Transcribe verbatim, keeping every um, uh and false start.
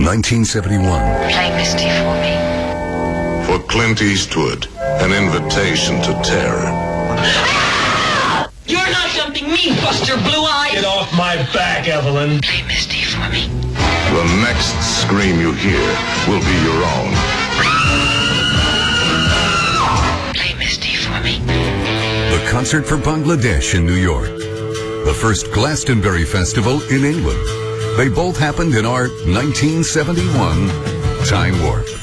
nineteen seventy-one. Play Misty for me. For Clint Eastwood, an invitation to terror. Ah! You're not jumping me, Buster Blue Eyes! Get off my back, Evelyn. Play Misty for me. The next scream you hear will be your own. Play Misty for me. The concert for Bangladesh in New York. The first Glastonbury Festival in England. They both happened in our nineteen seventy-one Time Warp.